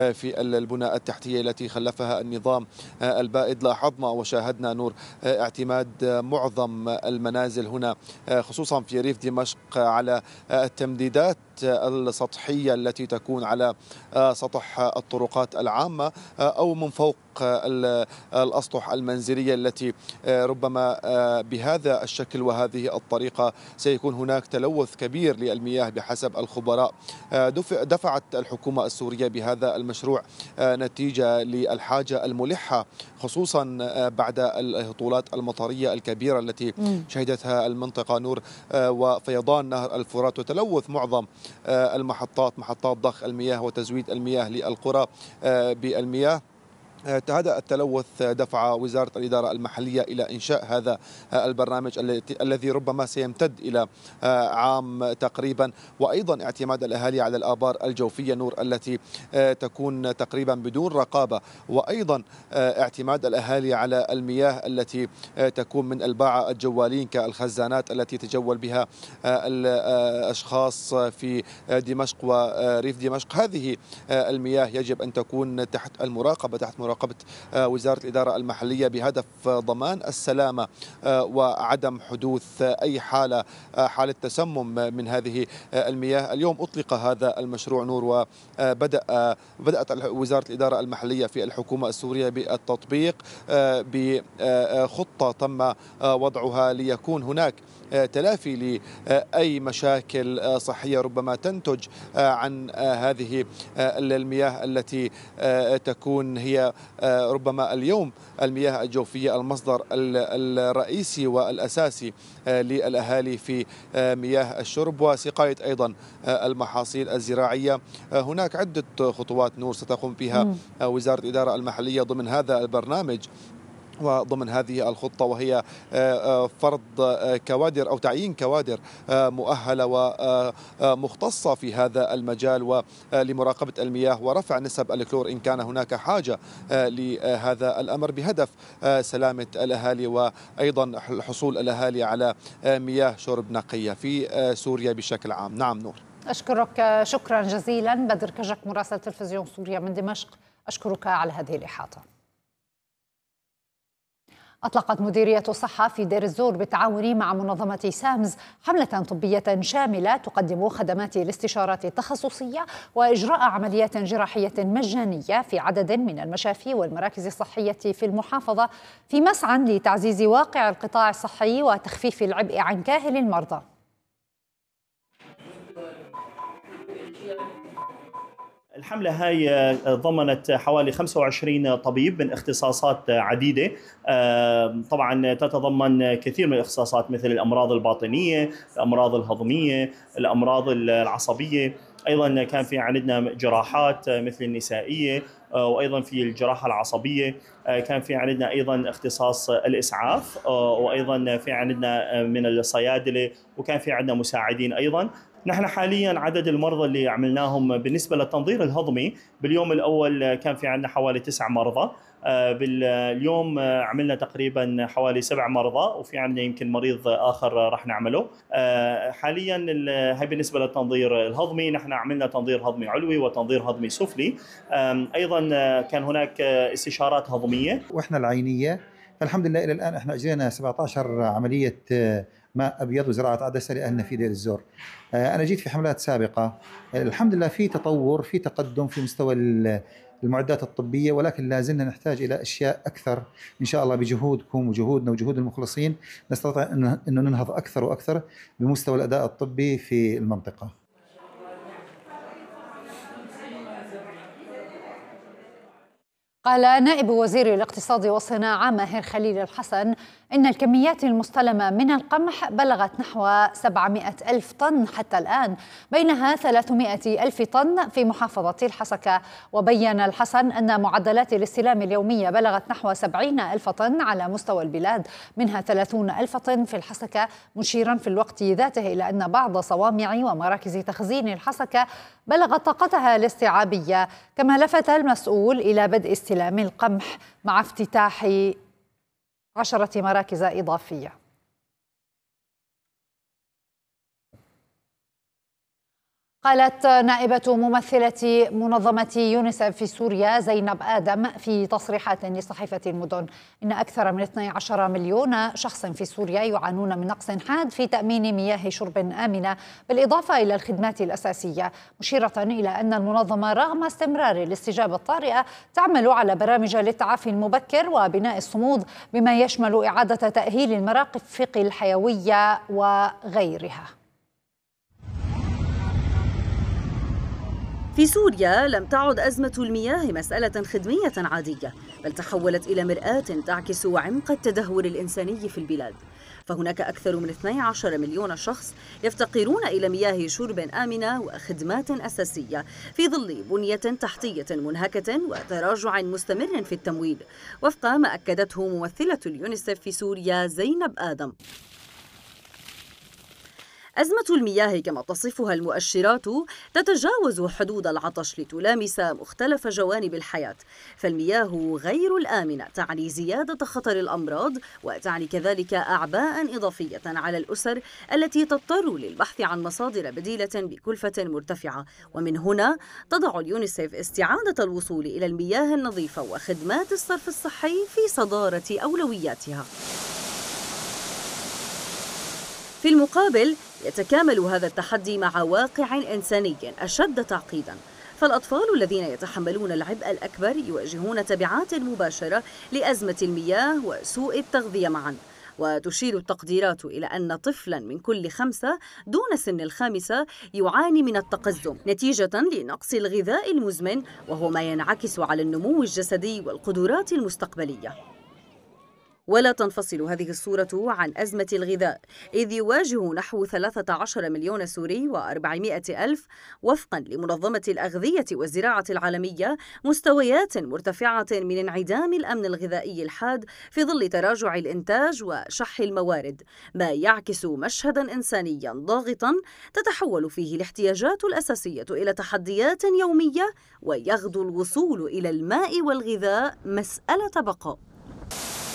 في البنى التحتية التي خلفها النظام البائد. لاحظنا وشاهدنا نور اعتماد معظم المنازل هنا خصوصا في ريف دمشق على التمديدات السطحية التي تكون على سطح الطرقات العامة أو من فوق الأسطح المنزلية التي ربما بهذا الشكل وهذه الطريقة سيكون هناك تلوث كبير للمياه بحسب الخبراء. دفعت الحكومة السورية بهذا المشروع نتيجة للحاجة الملحة خصوصا بعد الهطولات المطرية الكبيرة التي شهدتها المنطقة نور وفيضان نهر الفرات وتلوث معظم محطات ضخ المياه وتزويد المياه للقرى بالمياه. هذا التلوث دفع وزارة الإدارة المحلية إلى إنشاء هذا البرنامج الذي ربما سيمتد إلى عام تقريبا، وأيضا اعتماد الأهالي على الآبار الجوفية نور التي تكون تقريبا بدون رقابة، وأيضا اعتماد الأهالي على المياه التي تكون من الباعة الجوالين كالخزانات التي تجول بها الأشخاص في دمشق وريف دمشق. هذه المياه يجب أن تكون تحت المراقبة، تحت مراقبة وزارة الإدارة المحلية بهدف ضمان السلامة وعدم حدوث أي حالة تسمم من هذه المياه. اليوم أطلق هذا المشروع نور وبدأت وزارة الإدارة المحلية في الحكومة السورية بالتطبيق بخطة تم وضعها ليكون هناك تلافي لأي مشاكل صحية ربما تنتج عن هذه المياه التي تكون هي ربما اليوم المياه الجوفية المصدر الرئيسي والأساسي للأهالي في مياه الشرب وسقاية أيضا المحاصيل الزراعية. هناك عدة خطوات نور ستقوم بها وزارة الإدارة المحلية ضمن هذا البرنامج وضمن هذه الخطة، وهي فرض كوادر أو تعيين كوادر مؤهلة ومختصة في هذا المجال ولمراقبة المياه ورفع نسب الكلور إن كان هناك حاجة لهذا الأمر بهدف سلامة الأهالي وأيضا حصول الأهالي على مياه شرب نقية في سوريا بشكل عام. نعم نور. أشكرك شكرا جزيلا بدر كجك مراسل تلفزيون سوريا من دمشق، أشكرك على هذه الإحاطة. أطلقت مديرية الصحة في دير الزور بالتعاون مع منظمة سامز حملة طبية شاملة تقدم خدمات الاستشارات التخصصية وإجراء عمليات جراحية مجانية في عدد من المشافي والمراكز الصحية في المحافظة في مسعى لتعزيز واقع القطاع الصحي وتخفيف العبء عن كاهل المرضى. الحملة هاي ضمنت حوالي 25 طبيب من اختصاصات عديدة، طبعا تتضمن كثير من الاختصاصات مثل الأمراض الباطنية، الأمراض الهضمية، الأمراض العصبية. أيضا كان في عندنا جراحات مثل النسائية، وأيضا في الجراحة العصبية كان في عندنا أيضا اختصاص الإسعاف، وأيضا في عندنا من الصيادلة، وكان في عندنا مساعدين أيضا. نحن حاليا عدد المرضى اللي عملناهم بالنسبة للتنظير الهضمي باليوم الأول كان في عندنا حوالي 9 مرضى، باليوم عملنا تقريبا حوالي 7 مرضى، وفي عندنا يمكن مريض آخر راح نعمله. حاليا هي بالنسبة للتنظير الهضمي، نحن عملنا تنظير هضمي علوي وتنظير هضمي سفلي. أيضا كان هناك استشارات هضمية وإحنا العينية. فالحمد لله إلى الآن إحنا أجرينا 17 عملية ماء أبيض وزراعة عدسة لأهلنا في دير الزور. أنا جيت في حملات سابقة، الحمد لله في تطور، في تقدم في مستوى المعدات الطبية، ولكن لازلنا نحتاج إلى أشياء أكثر. إن شاء الله بجهودكم وجهودنا وجهود المخلصين نستطيع أن ننهض أكثر وأكثر بمستوى الأداء الطبي في المنطقة. قال نائب وزير الاقتصاد والصناعة ماهر خليل الحسن إن الكميات المستلمة من القمح بلغت نحو 700 ألف طن حتى الآن، بينها 300 ألف طن في محافظة الحسكة. وبين الحسن أن معدلات الاستلام اليومية بلغت نحو 70 ألف طن على مستوى البلاد، منها 30 ألف طن في الحسكة، مشيرا في الوقت ذاته إلى أن بعض صوامع ومراكز تخزين الحسكة بلغت طاقتها الاستيعابية. كما لفت المسؤول إلى بدء استلام القمح مع افتتاح 10 مراكز إضافية. قالت نائبة ممثلة منظمة يونيسف في سوريا زينب آدم في تصريحات لصحيفة المدن إن أكثر من 12 مليون شخص في سوريا يعانون من نقص حاد في تأمين مياه شرب آمنة بالإضافة إلى الخدمات الأساسية، مشيرة إلى أن المنظمة رغم استمرار الاستجابة الطارئة تعمل على برامج للتعافي المبكر وبناء الصمود بما يشمل إعادة تأهيل المرافق الحيوية وغيرها. في سوريا لم تعد أزمة المياه مسألة خدمية عادية، بل تحولت إلى مرآة تعكس عمق التدهور الإنساني في البلاد. فهناك أكثر من 12 مليون شخص يفتقرون إلى مياه شرب آمنة وخدمات أساسية في ظل بنية تحتية منهكة وتراجع مستمر في التمويل، وفق ما أكدته ممثلة اليونيسف في سوريا زينب آدم. أزمة المياه كما تصفها المؤشرات تتجاوز حدود العطش لتلامس مختلف جوانب الحياة، فالمياه غير الآمنة تعني زيادة خطر الأمراض، وتعني كذلك أعباء إضافية على الأسر التي تضطر للبحث عن مصادر بديلة بكلفة مرتفعة. ومن هنا تضع اليونيسف استعادة الوصول إلى المياه النظيفة وخدمات الصرف الصحي في صدارة أولوياتها. في المقابل يتكامل هذا التحدي مع واقع إنساني أشد تعقيداً، فالأطفال الذين يتحملون العبء الأكبر يواجهون تبعات مباشرة لأزمة المياه وسوء التغذية معاً. وتشير التقديرات إلى أن طفلاً من كل 5 دون سن ال5 يعاني من التقزم نتيجة لنقص الغذاء المزمن، وهو ما ينعكس على النمو الجسدي والقدرات المستقبلية. ولا تنفصل هذه الصورة عن أزمة الغذاء، إذ يواجه نحو 13 مليون سوري و400 ألف وفقا لمنظمة الأغذية والزراعة العالمية مستويات مرتفعة من انعدام الأمن الغذائي الحاد في ظل تراجع الإنتاج وشح الموارد، ما يعكس مشهدا إنسانيا ضاغطا تتحول فيه الاحتياجات الأساسية إلى تحديات يومية، ويغدو الوصول إلى الماء والغذاء مسألة بقاء.